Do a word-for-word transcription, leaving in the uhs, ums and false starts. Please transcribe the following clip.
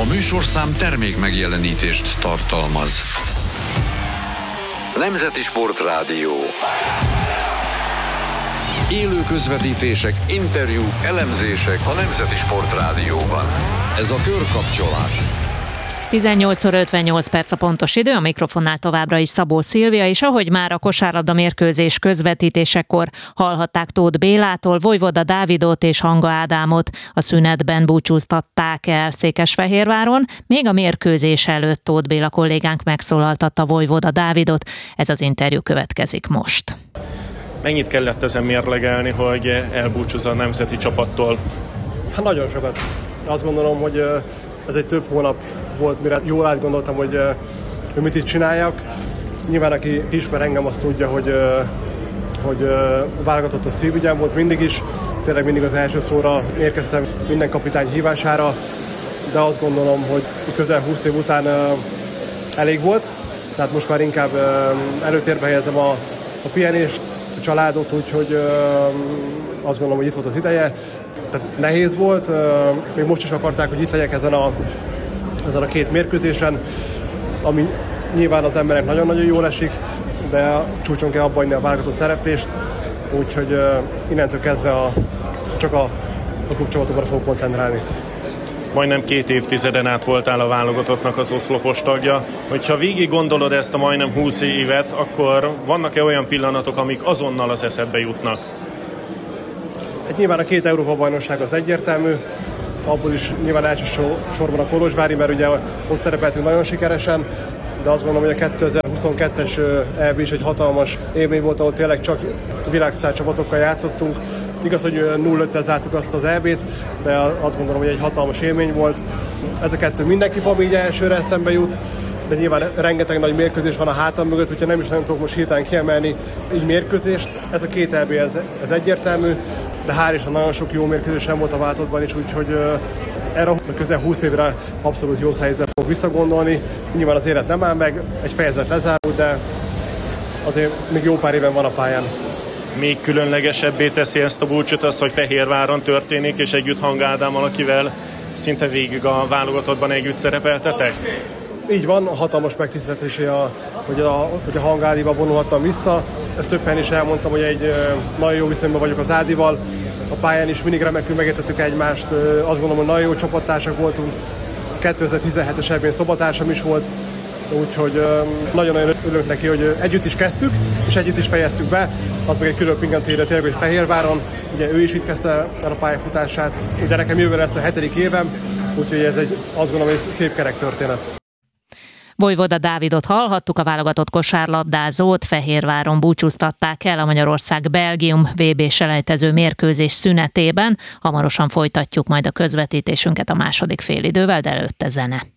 A műsorszám termék megjelenítést tartalmaz. Nemzeti Sportrádió. Élő közvetítések, interjúk, elemzések a Nemzeti Sportrádióban. Ez a Körkapcsolás. tizennyolc óra ötvennyolc perc a pontos idő, a mikrofonnál továbbra is Szabó Szilvia, és ahogy már a kosárlabda mérkőzés közvetítésekor hallhatták Tóth Bélától, Vojvoda Dávidot és Hanga Ádámot a szünetben búcsúztatták el Székesfehérváron, még a mérkőzés előtt Tóth Béla kollégánk megszólaltatta Vojvoda Dávidot, ez az interjú következik most. Mennyit kellett ezen mérlegelni, hogy elbúcsúzza a nemzeti csapattól? Hát nagyon sokat. Azt gondolom, hogy ez egy több hónap volt, mire jól átgondoltam, hogy, hogy mit itt csináljak. Nyilván aki ismer engem, azt tudja, hogy, hogy válogatott a szívügyem volt mindig is. Tényleg mindig az első szóra érkeztem minden kapitány hívására, de azt gondolom, hogy közel húsz év után elég volt. Tehát most már inkább előtérbe helyezem a, a pihenést, a családot, úgyhogy azt gondolom, hogy itt volt az ideje. Tehát nehéz volt, még most is akarták, hogy itt legyek ezen a ezen a két mérkőzésen, ami nyilván az emberek nagyon-nagyon jól esik, de a csúcson kell abba hagyni a válogatott szereplést, úgyhogy uh, innentől kezdve a, csak a, a klubcsapatokra fogok koncentrálni. Majdnem két évtizeden át voltál a válogatottnak az oszlopos tagja. Hogyha végig gondolod ezt a majdnem húsz évet, akkor vannak-e olyan pillanatok, amik azonnal az eszedbe jutnak? Hát nyilván a két Európa-bajnokság az egyértelmű, abból is nyilván elsősorban a Kolozsvári, mert ugye ott szerepeltünk nagyon sikeresen, de azt gondolom, hogy a kétezer-huszonkettes é bé is egy hatalmas élmény volt, ahol tényleg csak világsztár csapatokkal játszottunk. Igaz, hogy nulla öttel zártuk azt az é bét, de azt gondolom, hogy egy hatalmas élmény volt. Ez a kettő mindenképp, ami így elsőre eszembe jut, de nyilván rengeteg nagy mérkőzés van a hátam mögött, úgyhogy nem is nagyon tudok most hirtelen kiemelni így mérkőzést. Ez a két é bé, ez, ez egyértelmű, de hál' Isten nagyon sok jó mérkőzés sem volt a váltottban is, úgyhogy uh, erre a közel húsz évre abszolút jó helyzetben fog visszagondolni. Nyilván az élet nem áll meg, egy fejezet lezárult, de azért még jó pár éven van a pályán. Még különlegesebbé teszi ezt a búcsút az, hogy Fehérváron történik, és együtt Hanga Ádámmal, akivel szinte végig a válogatottban együtt szerepeltetek? Így van, hatalmas megtiszteltetés, hogy a, hogy a Hanga Ádival vonulhattam vissza. Ezt többen is elmondtam, hogy egy nagyon jó viszonyban vagyok az Ádival. A pályán is mindig remekül megértettük egymást, azt gondolom, hogy nagyon jó csapattársak voltunk. kétezer-tizenhetes é bén szobatársam is volt, úgyhogy nagyon-nagyon örülök neki, hogy együtt is kezdtük, és együtt is fejeztük be. Az meg egy külön pingantére tényleg, hogy Fehérváron, ugye ő is itt kezdte el a pályafutását. Ugye nekem jövőre lesz a hetedik évem, úgyhogy ez egy, azt gondolom, hogy szép kerek történet. Vojvoda Dávidot hallhattuk, a válogatott kosárlabdázót Fehérváron búcsúztatták el a Magyarország-Belgium vé bé-selejtező mérkőzés szünetében. Hamarosan folytatjuk majd a közvetítésünket a második félidővel, de előtte zene.